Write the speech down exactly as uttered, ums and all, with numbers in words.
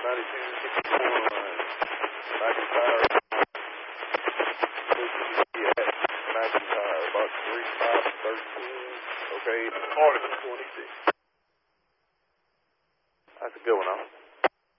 ninety-two sixty-one, McIntyre, at McIntyre, about three five thirteen, okay, forty twenty-six. That's a good one, huh?